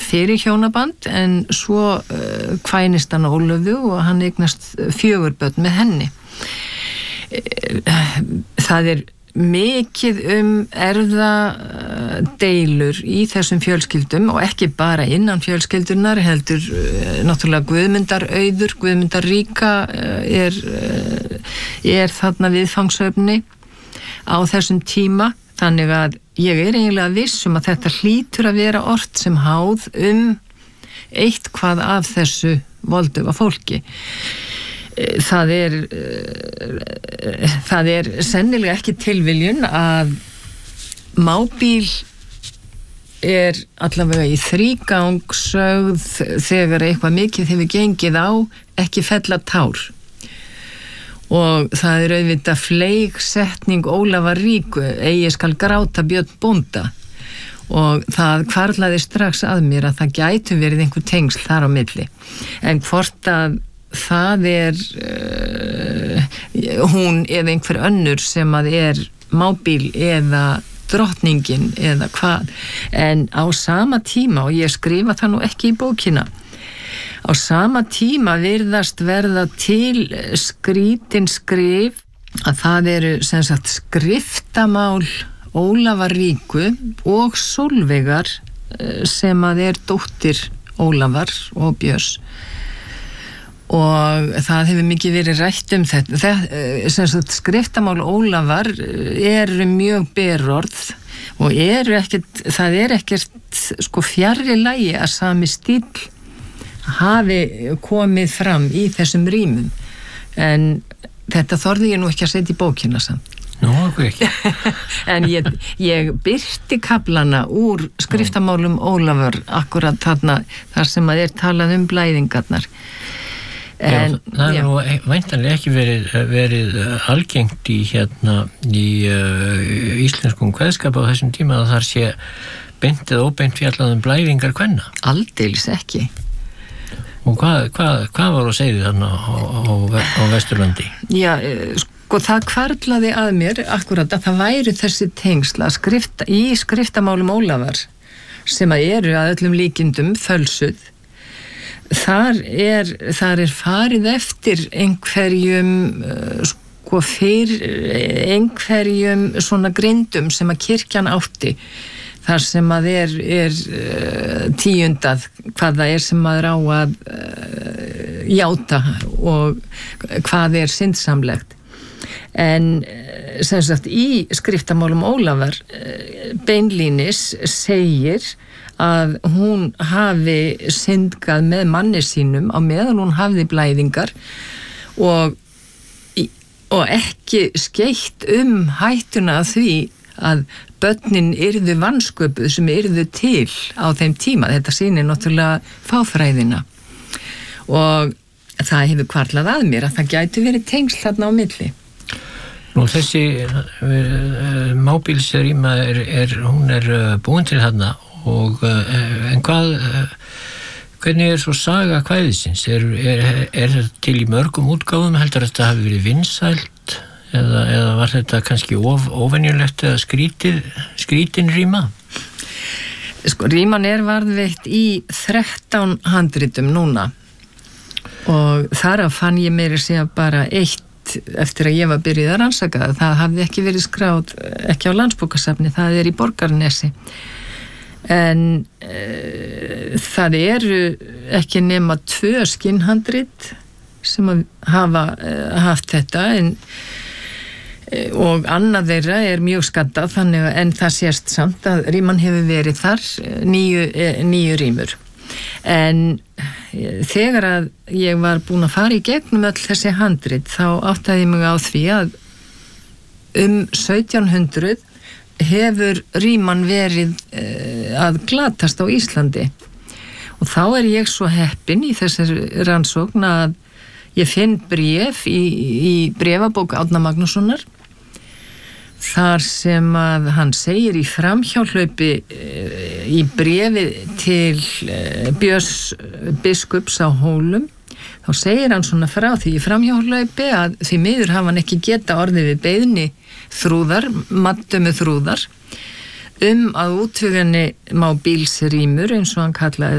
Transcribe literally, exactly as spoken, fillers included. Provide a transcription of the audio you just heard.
fyrir hjónaband en svo uh, kvænist hann Ólöfu og hann eignast fjögur börn með henni. Það er mikið um erfðadeilur í þessum fjölskyldum og ekki bara innan fjölskyldunar, heldur náttúrulega Guðmundarauður, Guðmundarríka er, er þarna viðfangsefni á þessum tíma, þannig að ég er eiginlega viss um að þetta hlýtur að vera ort sem háð um eitt hvað af þessu volduga fólki. Það er, það er sennilega ekki tilviljun að mábíl er allavega í þrígang sögð þegar eitthvað mikið hefur gengið á, ekki fella tár. Og það er auðvitað fleigsetning Ólafar ríku, eigi skal gráta Björn bónda. Og það hvarflaði strax að mér að það gætu verið einhver tengsl þar á milli. En hvort að það er uh, hún eða einhver önnur sem að er mábíl eða drottningin eða hvað, en á sama tíma, og ég skrifa það nú ekki í bókina, á sama tíma virðast verða til skrítin skrif að það eru sem sagt skriftamál Ólafar ríku og Sólveigar sem að er dóttir Ólafar og Björns. Og það hefur mikið verið rætt um þetta. þetta skriftamál Ólafar eru mjög berorð og eru ekkert, það er ekkert sko fjarri lagi að sami stíll hafi komið fram í þessum rýmum, en þetta þorði ég nú ekki að setja í bókina samt. Nú, okkur ekki. En ég, ég byrti kaflana úr skriftamálum Ólafar akkurat þarna, þar sem að er talað um blæðingarnar. En, já, það er nú væntanlega ekki verið, verið algengt í hérna í uh, íslenskum kveðskap á þessum tíma að þar sé beint eða óbeint fjallað um blæðingar kvenna. Aldeilis ekki. Og hvað, hvað, hvað var að segja þarna á, á, á Vesturlandi? Já, sko það hvarflaði að mér akkurat að það væri þessi tengsla skrifta, í skriftamálum Ólafar sem að eru að öllum líkindum fölsuð. Þar er, þar er farið eftir einhverjum sko fyrir einhverjum svona grindum sem að kirkjan átti, þar sem að er, er tíundað hvað það er sem maður á að uh, játa og hvað er syndsamlegt. En sem sagt í skriftamálum Ólafar beinlínis segir að hún hafi syndgað með manni sínum á meðan hún hafði blæðingar og, og ekki skeytt um hættuna af því að börnin yrðu vansköpuð sem yrðu til á þeim tíma. Þetta sýnir náttúrulega fáfræðina og það hefur hvarflað að mér að það gæti verið tengsl þarna á milli. Nú þessi uh, mábílsrýma er, er, hún er uh, búin til þarna og uh, en hvað uh, hvernig er svo saga kvæðisins? Er, er, er þetta til í mörgum útgáfum? Heldur þetta hafi verið vinsælt eða, eða var þetta kannski of, óvenjulegt eða skrítið, skrítin rýma? Sko, rýman er varðveitt í þrettán handritum núna og þar af fann ég meira segja bara eitt eftir að ég var byrjuð að rannsaka það. Það hafði ekki verið skráð, ekki á Landsbókasafni, það er í Borgarnesi. En e, það eru ekki nema tvö skinnhandrit sem að hafa e, haft þetta en, e, og annað þeirra er mjög skaddað þannig að en það sést samt að rýman hefur verið þar níu, e, níu rýmur. En e, þegar að ég var búin að fara í gegnum öll þessi handrit þá áttaði ég mig á því að um sautján hundruð hefur rýman verið uh, að glatast á Íslandi og þá er ég svo heppin í þessari rannsókn að ég finn bréf í, í bréfabók Árna Magnússonar þar sem að hann segir í framhjáhlaupi uh, í bréfi til uh, Björns biskups á Hólum, þá segir hann svona frá því í framhjáhlaupi að því miður hafa hann ekki geta orðið við beiðni þrúðar, mattömu þrúðar um að útveginni má bílsrýmur eins og hann kallaði